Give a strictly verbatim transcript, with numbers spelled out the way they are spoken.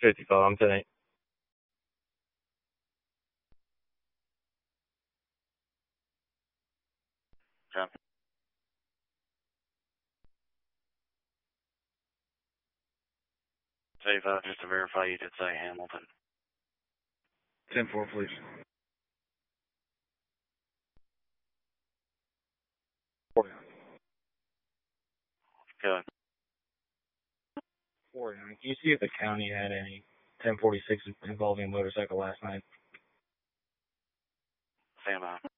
fifty-five, I'm ten eight. Okay. Seventy-five, just to verify you did say Hamilton. ten four, please. Good. forty-nine. Can you see if the county had any ten forty-six involving a motorcycle last night? Stand by.